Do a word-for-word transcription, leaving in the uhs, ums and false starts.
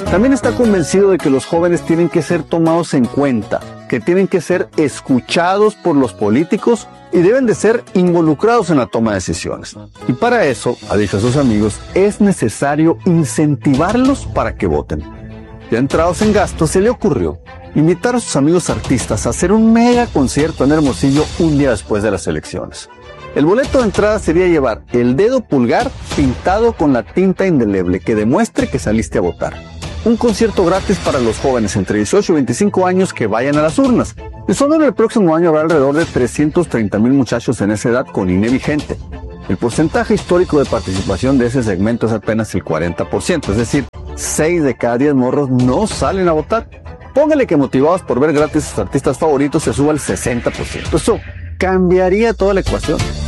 También está convencido de que los jóvenes tienen que ser tomados en cuenta, que tienen que ser escuchados por los políticos y deben de ser involucrados en la toma de decisiones. Y para eso, ha dicho a sus amigos, es necesario incentivarlos para que voten. Ya entrados en gasto, se le ocurrió invitar a sus amigos artistas a hacer un mega concierto en Hermosillo un día después de las elecciones. El boleto de entrada sería llevar el dedo pulgar pintado con la tinta indeleble que demuestre que saliste a votar. Un concierto gratis para los jóvenes entre dieciocho y veinticinco años que vayan a las urnas. Y solo en el próximo año habrá alrededor de trescientos treinta mil muchachos en esa edad con I N E vigente. El porcentaje histórico de participación de ese segmento es apenas el cuarenta por ciento, es decir, seis de cada diez morros no salen a votar. Póngale que motivados por ver gratis a sus artistas favoritos se suba al sesenta por ciento. Eso cambiaría toda la ecuación.